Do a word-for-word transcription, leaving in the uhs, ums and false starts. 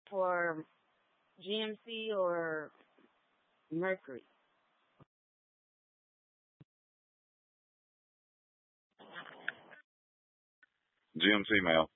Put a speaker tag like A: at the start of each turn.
A: for G M C or Mercury?
B: G M C, ma'am.